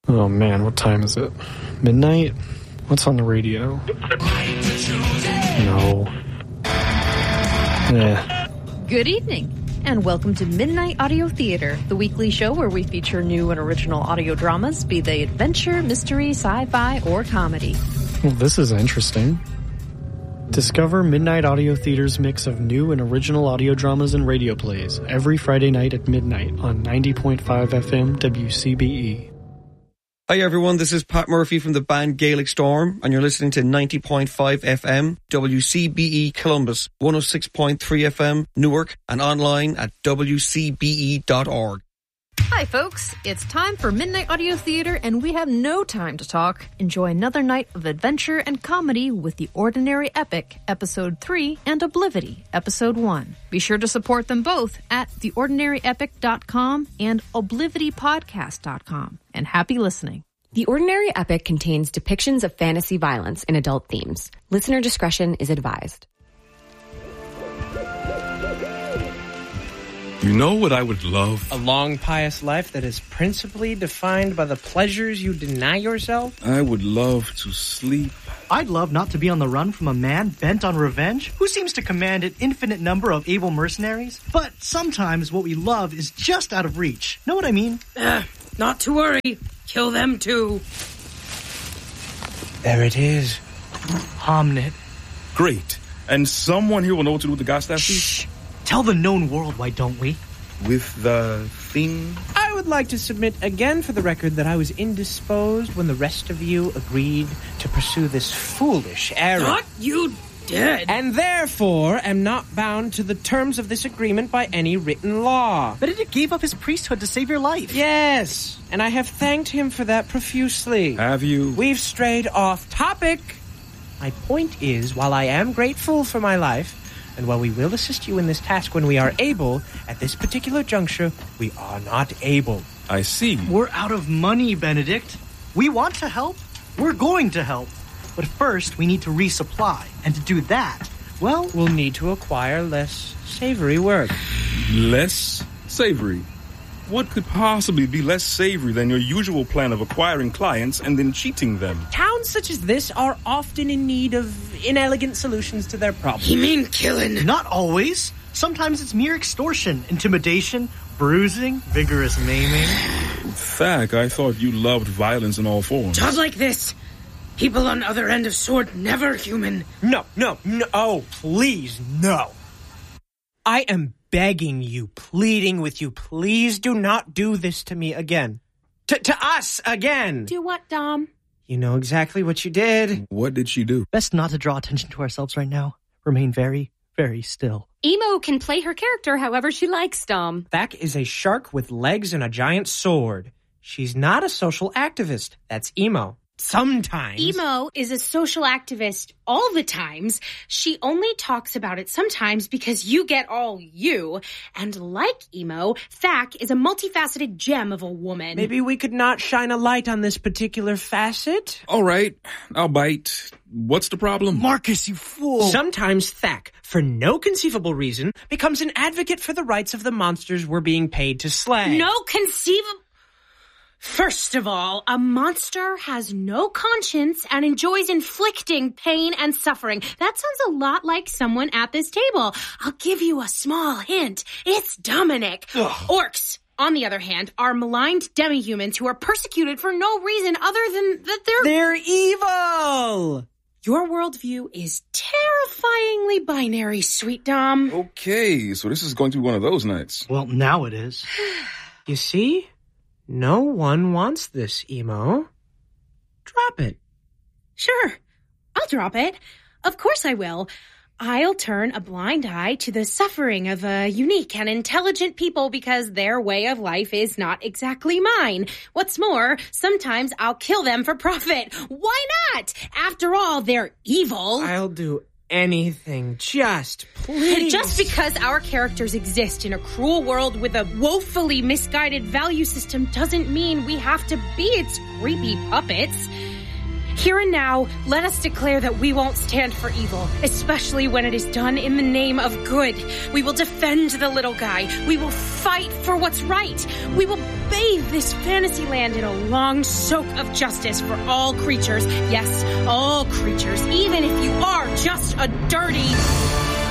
Oh man, what time is it? Midnight? What's on the radio? No. Good evening, and welcome to Midnight Audio Theater, the weekly show where we feature new and original audio dramas, be they adventure, mystery, sci-fi, or comedy. Well, this is interesting. Discover Midnight Audio Theater's mix of new and original audio dramas and radio plays every Friday night at midnight on 90.5 FM WCBE. Hi everyone, this is Pat Murphy from the band Gaelic Storm, and you're listening to 90.5 FM, WCBE Columbus, 106.3 FM Newark, and online at wcbe.org. Hi folks, it's time for Midnight Audio Theater, and we have no time to talk. Enjoy another night of adventure and comedy with The Ordinary Epic, Episode 3, and Oblivity, Episode 1. Be sure to support them both at theordinaryepic.com and oblivitypodcast.com. And happy listening. The Ordinary Epic contains depictions of fantasy violence and adult themes. Listener discretion is advised. You know what I would love? A long, pious life that is principally defined by the pleasures you deny yourself? I would love to sleep. I'd love not to be on the run from a man bent on revenge who seems to command an infinite number of able mercenaries. But sometimes what we love is just out of reach. Know what I mean? Not to worry. Kill them too. There it is. Omnit. Great. And someone here will know what to do with the gas station? Shh. Tell the known world, why don't we? With the thing? I would like to submit again for the record that I was indisposed when the rest of you agreed to pursue this foolish errand. Thought you did. And therefore am not bound to the terms of this agreement by any written law. Benedict gave up his priesthood to save your life. Yes, and I have thanked him for that profusely. Have you? We've strayed off topic. My point is, while I am grateful for my life, and while we will assist you in this task when we are able, at this particular juncture, we are not able. I see. We're out of money, Benedict. We want to help. We're going to help. But first, we need to resupply. And to do that, well, we'll need to acquire less savory work. Less savory? What could possibly be less savory than your usual plan of acquiring clients and then cheating them? Towns such as this are often in need of inelegant solutions to their problems. You mean killing? Not always. Sometimes it's mere extortion, intimidation, bruising, vigorous maiming. Thack, I thought you loved violence in all forms. Jobs like this. People on the other end of sword, never human. No. Oh, please, no. I am begging you, pleading with you, please do not do this to me again. To us again. Do what, Dom? You know exactly what you did. What did she do? Best not to draw attention to ourselves right now. Remain very, very still. Emo can play her character however she likes, Dom. Thack is a shark with legs and a giant sword. She's not a social activist. That's Emo. Sometimes. Emo is a social activist all the times. She only talks about it sometimes because you get all you. And like Emo, Thack is a multifaceted gem of a woman. Maybe we could not shine a light on this particular facet? All right, I'll bite. What's the problem? Marcus, you fool! Sometimes Thack, for no conceivable reason, becomes an advocate for the rights of the monsters we're being paid to slay. No conceivable... First of all, a monster has no conscience and enjoys inflicting pain and suffering. That sounds a lot like someone at this table. I'll give you a small hint. It's Dominic. Ugh. Orcs, on the other hand, are maligned demi-humans who are persecuted for no reason other than that they're evil! Your worldview is terrifyingly binary, sweet Dom. Okay, so this is going to be one of those nights. Well, now it is. You see? No one wants this, Emo. Drop it. Sure, I'll drop it. Of course I will. I'll turn a blind eye to the suffering of a unique and intelligent people because their way of life is not exactly mine. What's more, sometimes I'll kill them for profit. Why not? After all, they're evil. I'll do anything, just please. Just because our characters exist in a cruel world with a woefully misguided value system doesn't mean we have to be its creepy puppets. Here and now, let us declare that we won't stand for evil, especially when it is done in the name of good. We will defend the little guy. We will fight for what's right. We will bathe this fantasy land in a long soak of justice for all creatures. Yes, all creatures, even if you are just a dirty...